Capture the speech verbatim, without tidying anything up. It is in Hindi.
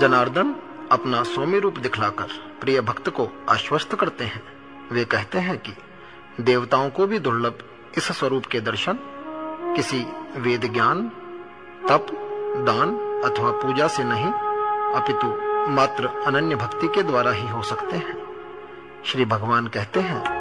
जनार्दन अपना सौम्य रूप दिखलाकर प्रिय भक्त को आश्वस्त करते हैं। वे कहते हैं कि देवताओं को भी दुर्लभ इस स्वरूप के दर्शन किसी वेद ज्ञान, तप, दान अथवा पूजा से नहीं, अपितु मात्र अनन्य भक्ति के द्वारा ही हो सकते हैं। श्री भगवान कहते हैं,